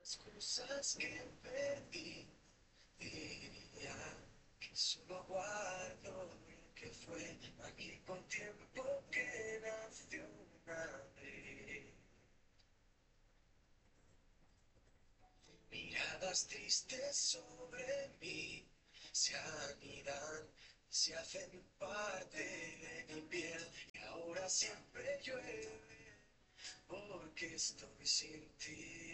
Cosas que perdí, diría que solo guardo lo que fue aquí con tiempo que nació una vez. Miradas tristes sobre mí se anidan, se hacen parte de mi piel y ahora siempre llueve porque estoy sin ti.